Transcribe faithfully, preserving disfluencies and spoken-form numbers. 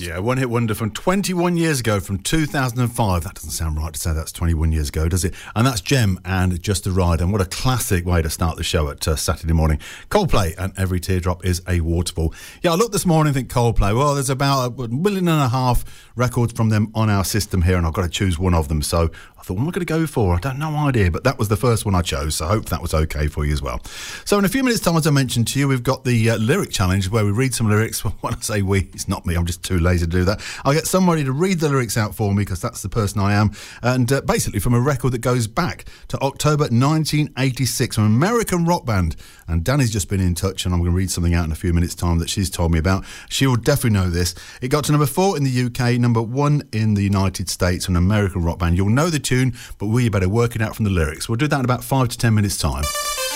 Yeah, one hit wonder from twenty-one years ago, from two thousand five. That doesn't sound right to say that's twenty-one years ago, does it? And that's Gem and Just a Ride. And what a classic way to start the show at uh, Saturday morning. Coldplay and Every Teardrop is a Waterfall. Yeah, I looked this morning and think Coldplay, well, there's about a million and a half records from them on our system here, and I've got to choose one of them. So I thought, what am I going to go for? I don't know idea, but that was the first one I chose, so I hope that was okay for you as well. So in a few minutes' time, as I mentioned to you, we've got the uh, lyric challenge where we read some lyrics. When I say we, it's not me, I'm just too lazy to do that. I'll get somebody to read the lyrics out for me because that's the person I am, and uh, basically from a record that goes back to October nineteen eighty-six, an American rock band. And Danny's just been in touch, and I'm going to read something out in a few minutes' time that she's told me about. She will definitely know this. It got to number four in the U K, number one in the United States, an American rock band. You'll know the tune, but we better work it out from the lyrics. We'll do that in about five to ten minutes' time.